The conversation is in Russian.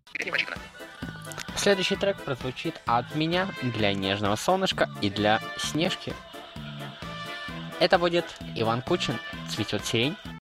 Следующий трек прозвучит от меня для нежного солнышка и для Снежки. Это будет Иван Кучин, «Цветет сирень».